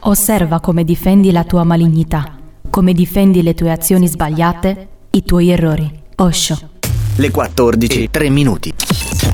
Osserva come difendi la tua malignità, come difendi le tue azioni sbagliate, i tuoi errori. Osho. Le 14, 3 minuti.